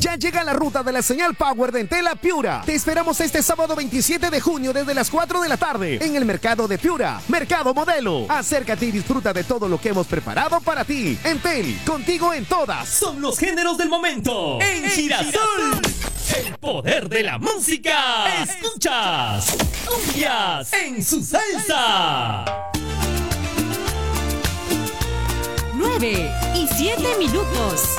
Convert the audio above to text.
Ya llega la ruta de la señal Power de Entela Piura. Te esperamos este sábado 27 de junio desde las 4 de la tarde en el mercado de Piura, Mercado Modelo. Acércate y disfruta de todo lo que hemos preparado para ti. Entel, contigo en todas. Son los géneros del momento en Girasol. El poder de la música. Escuchas cumbias en su salsa. 9:07.